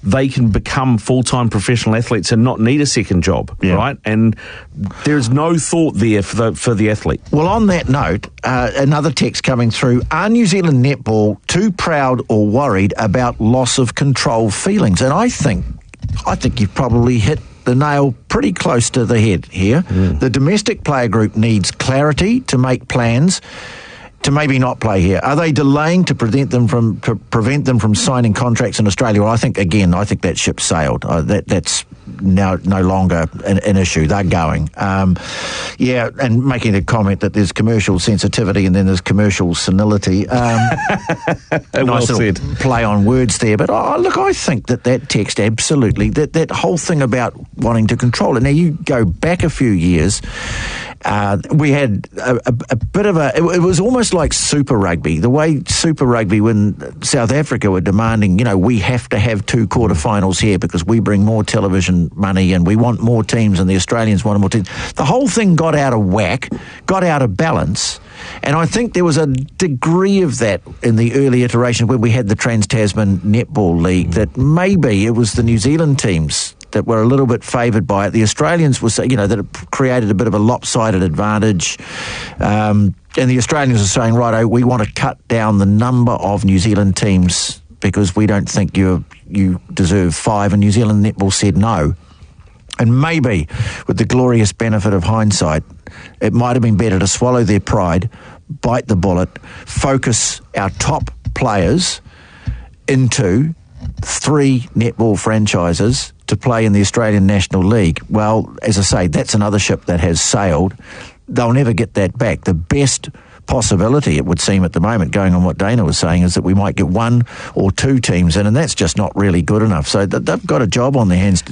they can become full-time professional athletes and not need a second job, right? And there's no thought there for the athlete. Well, on that note, another text coming through. Are New Zealand netball too proud or worried about loss of control feelings? And I think you've probably hit the nail pretty close to the head here. The domestic player group needs clarity to make plans to maybe not play here. Are they delaying to prevent them from signing contracts in Australia? Well, I think that ship sailed. That's now no longer an issue. They're going. And making a comment that there's commercial sensitivity and then there's commercial senility. Nice little play on words there. But look, I think that text absolutely, that whole thing about wanting to control it. Now, you go back a few years, we had a bit of it was almost like Super Rugby. The way Super Rugby, when South Africa were demanding, we have to have 2 quarterfinals here because we bring more television money and we want more teams and the Australians wanted more teams. The whole thing got out of whack, got out of balance. And I think there was a degree of that in the early iteration when we had the Trans-Tasman Netball League, that maybe it was the New Zealand teams that were a little bit favoured by it. The Australians were, that it created a bit of a lopsided advantage. And the Australians are saying, righto, we want to cut down the number of New Zealand teams because we don't think you deserve 5. And New Zealand Netball said no. And maybe, with the glorious benefit of hindsight, it might have been better to swallow their pride, bite the bullet, focus our top players into 3 netball franchises to play in the Australian National League. Well, as I say, that's another ship that has sailed. They'll never get that back. The best possibility, it would seem at the moment, going on what Dana was saying, is that we might get 1 or 2 teams in, and that's just not really good enough. So they've got a job on their hands.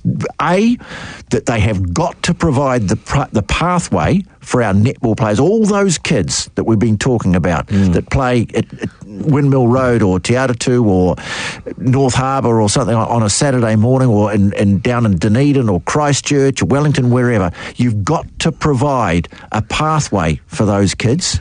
That they have got to provide the pathway for our netball players, all those kids that we've been talking about that play at Windmill Road or Te Atatū or North Harbour or something on a Saturday morning, or down in Dunedin or Christchurch or Wellington, wherever. You've got to provide a pathway for those kids,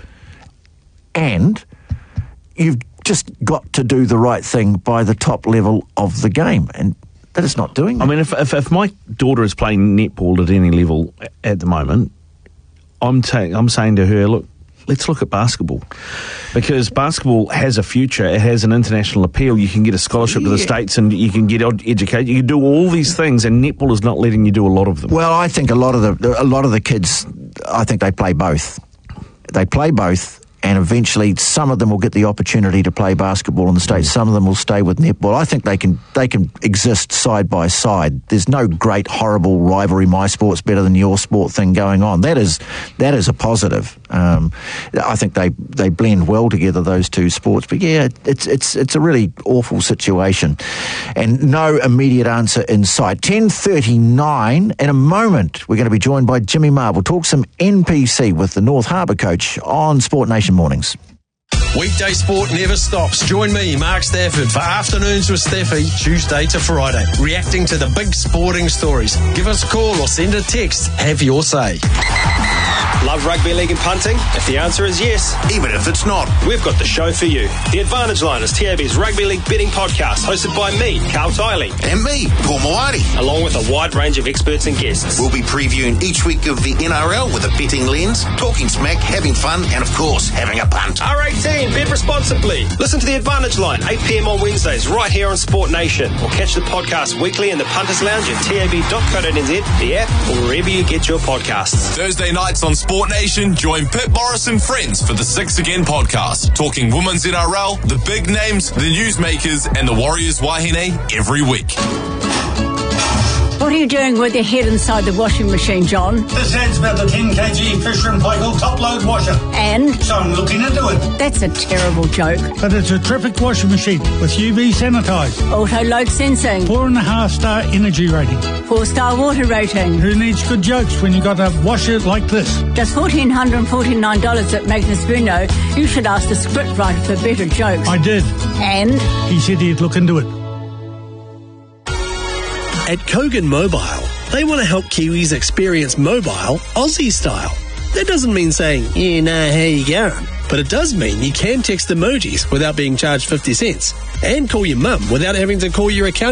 and you've just got to do the right thing by the top level of the game, and that is not doing that. I mean, if my daughter is playing netball at any level at the moment, I'm saying to her, look, let's look at basketball, because basketball has a future. It has an international appeal. You can get a scholarship to the States, and you can get educated. You can do all these things, and netball is not letting you do a lot of them. Well, I think a lot of the kids, I think they play both. They play both. And eventually some of them will get the opportunity to play basketball in the States. Some of them will stay with netball. I think they can exist side by side. There's no great, horrible rivalry, my sport's better than your sport thing going on. That is a positive. I think they blend well together, those 2 sports. But yeah, it's a really awful situation. And no immediate answer in sight. 10:39. In a moment, we're going to be joined by Jimmy Marr. We'll talk some NPC with the North Harbour coach on Sport Nation Mornings. Weekday sport never stops. Join me, Mark Stafford, for Afternoons with Staffy, Tuesday to Friday, reacting to the big sporting stories. Give us a call or send a text. Have your say. Love rugby league and punting? If the answer is yes, even if it's not, we've got the show for you. The Advantage Line is TAB's rugby league betting podcast, hosted by me, Carl Tiley. And me, Paul Moati. Along with a wide range of experts and guests. We'll be previewing each week of the NRL with a betting lens, talking smack, having fun, and of course, having a punt. R18, bet responsibly. Listen to The Advantage Line, 8 p.m. on Wednesdays, right here on Sport Nation. Or catch the podcast weekly in the Punters Lounge at tab.co.nz, the app, or wherever you get your podcasts. Thursday nights on Sport Nation, join Pip Morris and friends for the 6 Again podcast, talking women's NRL, the big names, the newsmakers, and the Warriors Wahine every week. What are you doing with your head inside the washing machine, John? This head's about the 10 kg Fisher & Paykel top-load washer. And? So I'm looking into it. That's a terrible joke. But it's a terrific washing machine with UV sanitised. Auto-load sensing. 4.5-star energy rating. 4-star water rating. Who needs good jokes when you got a washer like this? Just $1,449 at Magnus Bruno. You should ask the scriptwriter for better jokes. I did. And? He said he'd look into it. At Kogan Mobile, they want to help Kiwis experience mobile Aussie style. That doesn't mean saying, yeah, nah, how you going? But it does mean you can text emojis without being charged 50 cents and call your mum without having to call your account